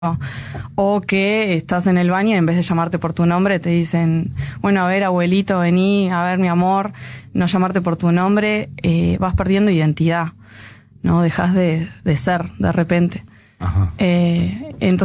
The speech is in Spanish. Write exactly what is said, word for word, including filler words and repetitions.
O que estás en el baño y en vez de llamarte por tu nombre te dicen, bueno, a ver, abuelito, vení, a ver, mi amor, no llamarte por tu nombre, eh, vas perdiendo identidad, ¿no? Dejas de, de ser de repente. Ajá. Eh, entonces